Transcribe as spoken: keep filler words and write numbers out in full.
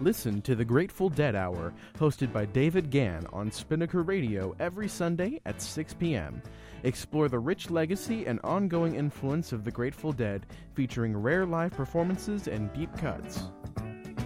Listen to the Grateful Dead Hour, hosted by David Gann on Spinnaker Radio every Sunday at six p.m. Explore the rich legacy and ongoing influence of the Grateful Dead, featuring rare live performances and deep cuts.